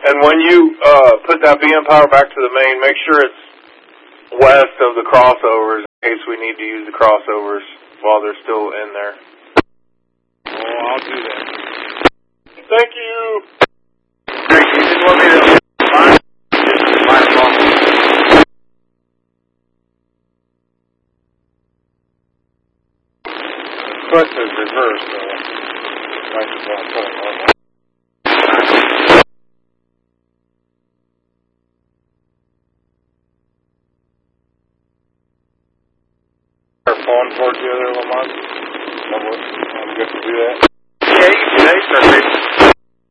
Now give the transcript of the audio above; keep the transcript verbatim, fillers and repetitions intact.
And when you uh, put that B M power back to the main, make sure it's west of the crossovers in case we need to use the crossovers while they're still in there. Oh, I'll do that. Thank you. Greg, you just want me to find my phone. Clutch is reversed, so might as well put it on. Phone towards you there, Lamont? I'm good to do that. Yeah, you can do that. You start racing.